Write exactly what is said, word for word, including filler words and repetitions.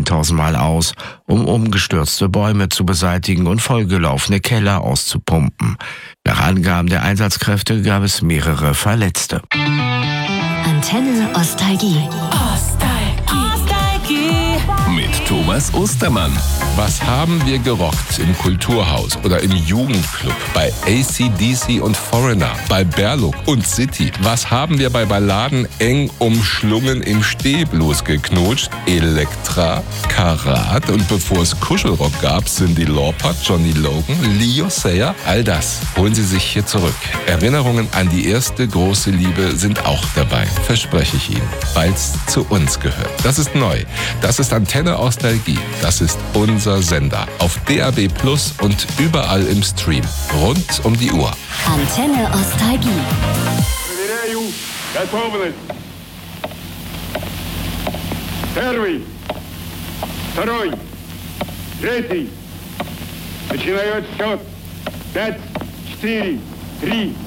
zehntausend Mal aus, um umgestürzte Bäume zu beseitigen und vollgelaufene Keller auszupumpen. Nach Angaben der Einsatzkräfte gab es mehrere Verletzte. Antenne Ostalgie. Mit Thomas Ostermann. Was haben wir gerockt im Kulturhaus oder im Jugendclub, bei A C D C und Foreigner, bei Berluk und City? Was haben wir bei Balladen eng umschlungen im Stehblues geknutscht? Elektra, Karat und bevor es Kuschelrock gab, Cyndi Lauper, Johnny Logan, Leo Sayer. All das holen Sie sich hier zurück. Erinnerungen an die erste große Liebe sind auch dabei, verspreche ich Ihnen, weil es zu uns gehört. Das ist neu. Das ist Antenne Ostalgie. Das ist unser Sender. Auf D A B Plus und überall im Stream. Rund um die Uhr. Antenne Ostalgie. Проверяю готовность. Первый, второй, третий. Начинаю отсчет. Пять, четыре, три,